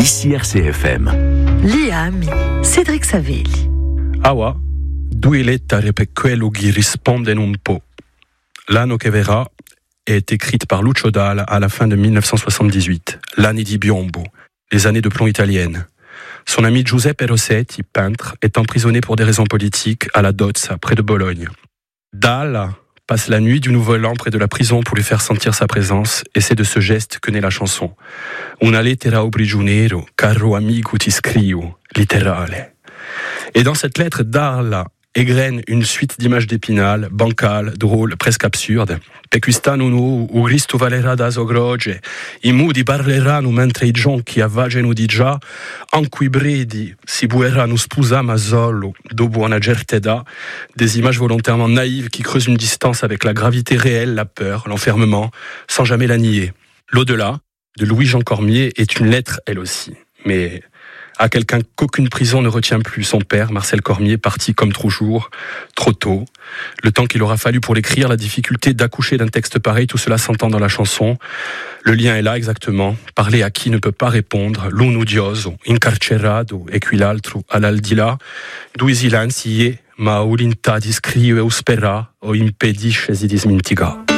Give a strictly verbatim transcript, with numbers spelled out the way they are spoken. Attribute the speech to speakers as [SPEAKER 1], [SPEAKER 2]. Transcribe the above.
[SPEAKER 1] Ici R C F M.
[SPEAKER 2] Liami, Cédric Savelli.
[SPEAKER 3] Awa, due lettere per quello che rispondono un po'. L'anno che verrà est écrite par Lucio Dalla à la fin de dix-neuf cent soixante-dix-huit, l'année di Biombo, les années de plomb italiennes. Son ami Giuseppe Rossetti, peintre, est emprisonné pour des raisons politiques à la Dozza, près de Bologne. Dalla passe la nuit du nouvel an près de la prison pour lui faire sentir sa présence, et c'est de ce geste que naît la chanson. Una lettera au prigioniero, caro amico ti scrivo, littérale. Et dans cette lettre, Dalla égrène une suite d'images d'Épinal, bancales, drôles, presque absurdes. Per quest'anno nu, o Cristo valerà da sogroge, i mudi parleranno mentre i gionchi avvageno di già, anche i bredi si bueranno spusa ma solo, dopo una certa età. Des images volontairement naïves qui creusent une distance avec la gravité réelle, la peur, l'enfermement, sans jamais la nier. L'au-delà, de Louis-Jean Cormier, est une lettre, elle aussi. Mais à quelqu'un qu'aucune prison ne retient plus, son père, Marcel Cormier, parti comme toujours, trop tôt. Le temps qu'il aura fallu pour l'écrire, la difficulté d'accoucher d'un texte pareil, tout cela s'entend dans la chanson. Le lien est là exactement. Parler à qui ne peut pas répondre, l'uno odioso, incarcerato, e qui l'altro all'aldilà, due silenzi, ma ulinta di scrivere o spera o impedisce di dimenticare.